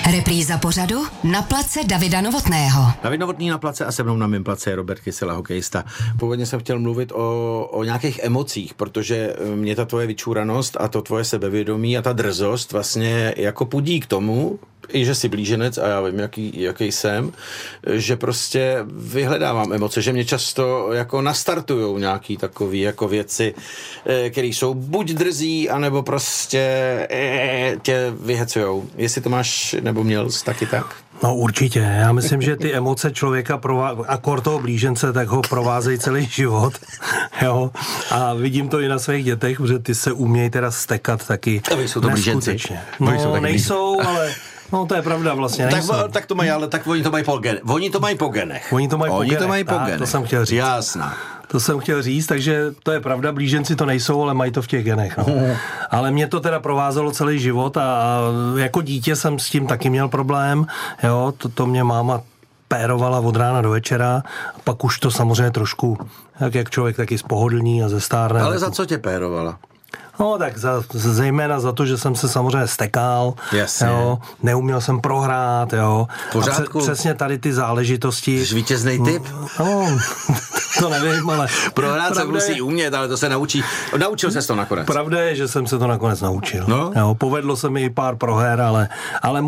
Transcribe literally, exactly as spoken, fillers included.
Repríza pořadu Na place Davida Novotného. David Novotný na place a se mnou na mým place je Robert Kysela, hokejista. Původně jsem chtěl mluvit o, o nějakých emocích, protože mě ta tvoje vyčúranost a to tvoje sebevědomí a ta drzost vlastně jako pudí k tomu, i že jsi blíženec a já vím, jaký, jaký jsem, že prostě vyhledávám emoce, že mě často jako nastartujou nějaký takový jako věci, které jsou buď drzí, anebo prostě tě vyhecujou. Jestli to máš, nebo měl jsi taky tak? No určitě. Já myslím, že ty emoce člověka prová- a kor toho blížence, tak ho provázejí celý život. Jo? A vidím to i na svých dětech, protože ty se umějí teda stekat taky. A vy jsou to blíženci. No jsou nejsou, ale... No to je pravda vlastně, tak, tak to mají, ale tak oni to mají po genech. Oni to mají po genech. Oni to mají po oni genech. To, mají po tak, genech. To jsem chtěl říct. Jasná. To jsem chtěl říct, takže to je pravda, blíženci to nejsou, ale mají to v těch genech. No. Ale mě to teda provázelo celý život a jako dítě jsem s tím taky měl problém. Jo, to, to mě máma pérovala od rána do večera, a pak už to samozřejmě trošku, tak jak člověk taky spohodlní a zestárne. Ale za co tě pérovala? No tak za, zejména za to, že jsem se samozřejmě stekal, jo, neuměl jsem prohrát, jo. Pořádku. A pře- přesně tady ty záležitosti. Jsi vítěznej typ? No, to nevím, ale... Prohrát se musí je... umět, ale to se naučí. Naučil ses to nakonec. Pravda je, že jsem se to nakonec naučil. No? Jo, povedlo se mi i pár proher, ale, ale